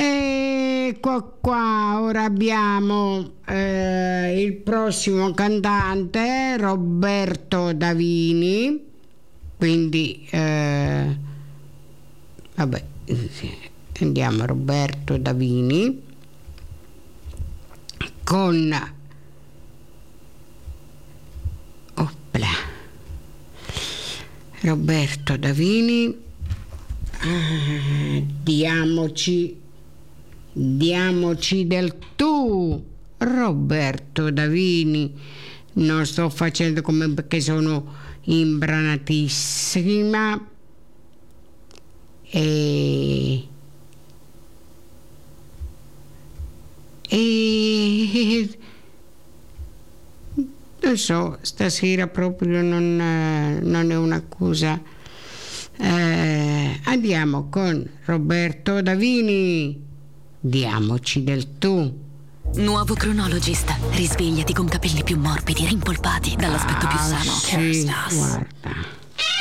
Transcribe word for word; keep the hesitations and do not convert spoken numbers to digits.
E qua, qua ora abbiamo eh, il prossimo cantante, Roberto Davini, quindi eh, vabbè, andiamo Roberto Davini con opla, Roberto Davini, ah, diamoci diamoci del tu, Roberto Davini. Non sto facendo come perché sono imbranatissima e e non so, stasera proprio non, non è un'accusa. Eh, andiamo con Roberto Davini, diamoci del tu. Nuovo Chronologist. Risvegliati con capelli più morbidi, rimpolpati, dall'aspetto ah, più sano. Sì, guarda.